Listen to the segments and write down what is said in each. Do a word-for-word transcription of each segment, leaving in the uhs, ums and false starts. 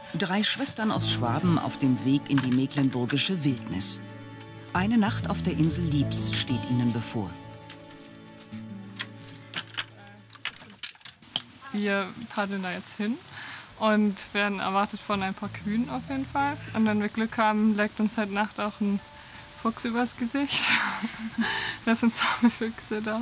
Drei Schwestern aus Schwaben auf dem Weg in die mecklenburgische Wildnis. Eine Nacht auf der Insel Liebs steht ihnen bevor. Wir paddeln da jetzt hin und werden erwartet von ein paar Kühen auf jeden Fall. Und wenn wir Glück haben, leckt uns heute Nacht auch ein Fuchs übers Gesicht. Das sind zahme Füchse da.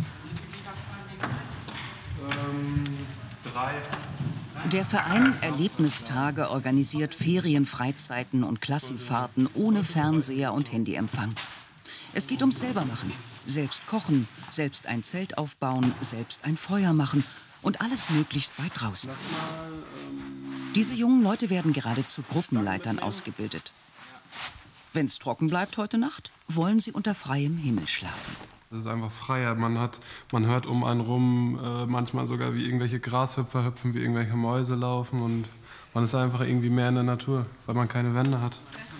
Ähm, drei. Der Verein Erlebnistage organisiert Ferien, Freizeiten und Klassenfahrten ohne Fernseher und Handyempfang. Es geht ums Selbermachen. Selbst kochen, selbst ein Zelt aufbauen, selbst ein Feuer machen und alles möglichst weit draußen. Diese jungen Leute werden gerade zu Gruppenleitern ausgebildet. Wenn es trocken bleibt heute Nacht, wollen sie unter freiem Himmel schlafen. Das ist einfach Freiheit. Man hat, man hört um einen rum äh, manchmal sogar, wie irgendwelche Grashüpfer hüpfen, wie irgendwelche Mäuse laufen. Und man ist einfach irgendwie mehr in der Natur, weil man keine Wände hat.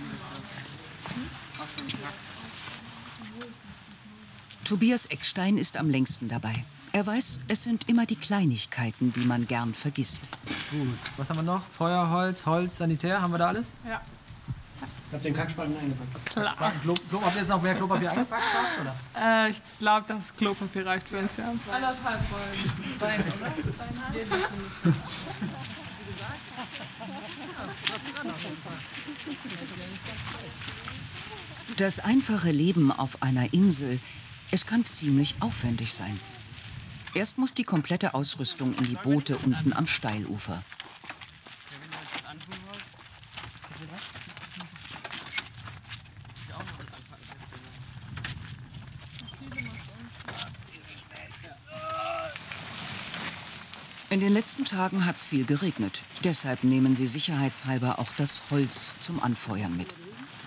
Tobias Eckstein ist am längsten dabei. Er weiß, es sind immer die Kleinigkeiten, die man gern vergisst. Gut. Was haben wir noch? Feuer, Holz, Holz, Sanitär. Haben wir da alles? Ja. Ich habe den Kackspaten eingepackt. Klar. Klo, Klo, habt ihr jetzt noch mehr Klopapier eingepackt? Oder? Äh, ich glaube, das Klopapier reicht für uns, ja. Anderthalb Rollen. Zwei, oder? Zweieinhalb? Das einfache Leben auf einer Insel, es kann ziemlich aufwendig sein. Erst muss die komplette Ausrüstung in die Boote unten am Steilufer. In den letzten Tagen hat es viel geregnet. Deshalb nehmen sie sicherheitshalber auch das Holz zum Anfeuern mit.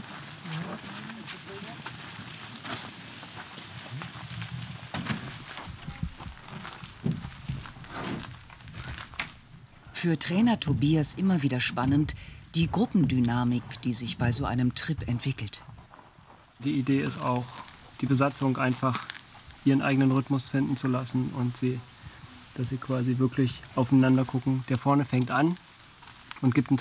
Für Trainer Tobias immer wieder spannend, die Gruppendynamik, die sich bei so einem Trip entwickelt. Die Idee ist auch, die Besatzung einfach ihren eigenen Rhythmus finden zu lassen und sie, dass sie quasi wirklich aufeinander gucken. Der vorne fängt an und gibt einen